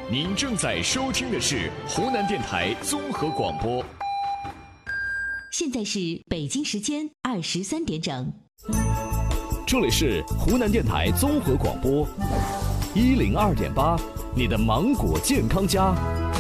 您正在收听的是湖南电台综合广播。 现在是北京时间23点整。 这里是湖南电台综合广播102.8，你的芒果健康家。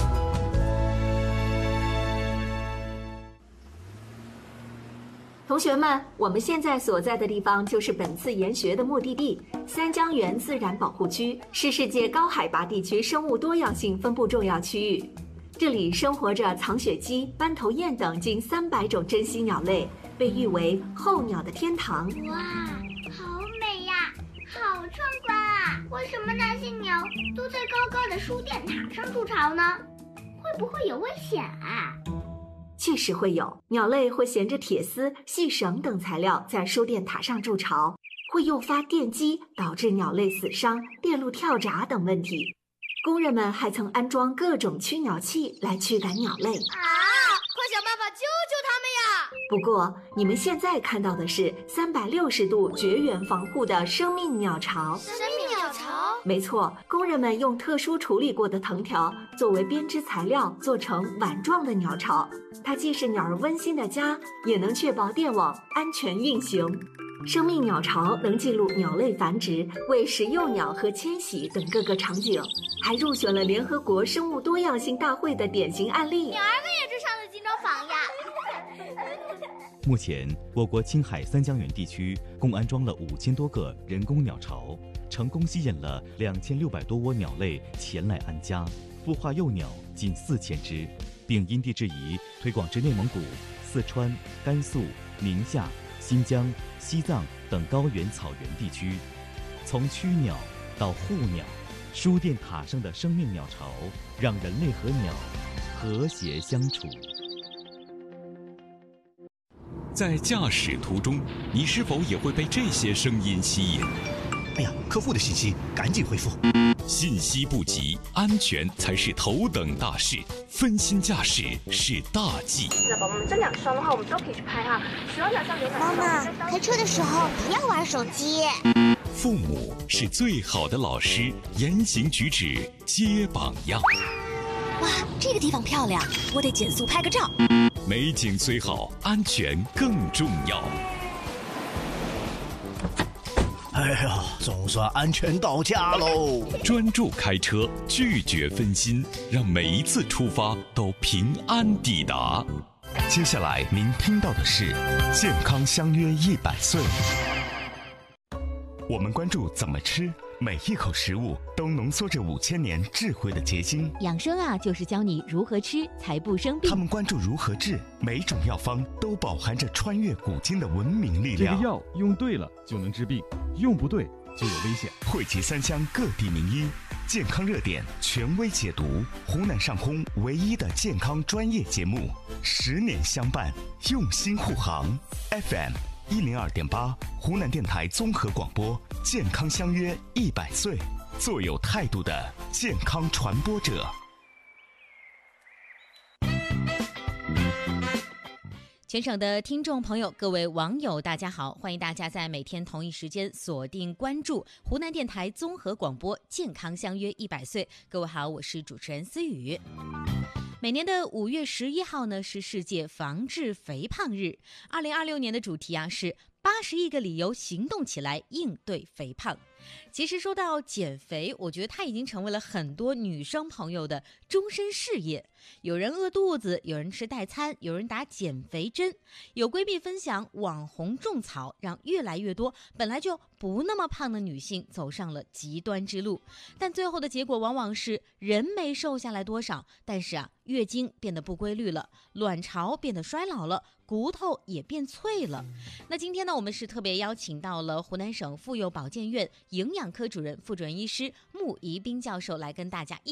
同学们，我们现在所在的地方就是本次研学的目的地——三江源自然保护区，是世界高海拔地区生物多样性分布重要区域。这里生活着藏雪鸡、斑头雁等近300种珍稀鸟类，被誉为候鸟的天堂。 哇，好美呀，好壮观啊！为什么那些鸟都在高高的输电塔上筑巢呢？会不会有危险啊？ 确实会有，鸟类会衔着铁丝、细绳等材料在输电塔上筑巢，会诱发电击，导致鸟类死伤、电路跳闸等问题。工人们还曾安装各种驱鸟器来驱赶鸟类。 啊！快想办法救救他们呀！ 不过，你们现在看到的是360度绝缘防护的生命鸟巢。 生命鸟巢？ 没错，工人们用特殊处理过的藤条作为编织材料，做成碗状的鸟巢。它既是鸟儿温馨的家，也能确保电网安全运行。生命鸟巢能记录鸟类繁殖、喂食幼鸟和迁徙等各个场景，还入选了联合国生物多样性大会的典型案例。 鸟儿们也是上了金钟榜呀！ 目前，我国青海三江源地区共安装了5000多个人工鸟巢，成功吸引了2600多窝鸟类前来安家，孵化幼鸟近4000只，并因地制宜推广至内蒙古、四川、甘肃、宁夏、新疆、西藏等高原草原地区。从驱鸟到护鸟，输电塔上的生命鸟巢让人类和鸟和谐相处。 在驾驶途中，你是否也会被这些声音吸引？ 哎呀，客户的信息赶紧回复。 信息不急，安全才是头等大事，分心驾驶是大忌。 宝宝们，这2双的话，我们都可以去拍哈。喜欢哪双有哪双。 妈妈，开车的时候不要玩手机。 父母是最好的老师，言行举止皆榜样。 哇，这个地方漂亮，我得减速拍个照。 美景虽好，安全更重要。 哎呀，总算安全到家喽！ 专注开车，拒绝分心，让每一次出发都平安抵达。 接下来您听到的是健康相约100岁。我们关注怎么吃，每一口食物都浓缩着5000年智慧的结晶。 养生啊，就是教你如何吃才不生病。 他们关注如何治，每种药方都饱含着穿越古今的文明力量。 这个药用对了就能治病，用不对就有危险。 汇集3湘各地名医，健康热点权威解读，湖南上空唯一的健康专业节目，10年相伴，用心护航。FM102.8，湖南电台综合广播，健康相约100岁，做有态度的健康传播者。 全省的听众朋友，各位网友，大家好！欢迎大家在每天同一时间锁定关注湖南电台综合广播《健康相约100岁》。各位好，我是主持人思雨。每年的5月11号呢，是世界防治肥胖日。2026年的主题是80亿个理由行动起来应对肥胖。其实说到减肥，我觉得它已经成为了很多女生朋友的终身事业。有人饿肚子，有人吃代餐，有人打减肥针。有闺蜜分享，网红种草让越来越多本来就不那么胖的女性走上了极端之路。但最后的结果往往是人没瘦下来多少，但是月经变得不规律了，卵巢变得衰老了，骨头也变脆了。那今天呢，我们是特别邀请到了湖南省妇幼保健院营养科主任、副主任医师穆宜斌教授来跟大家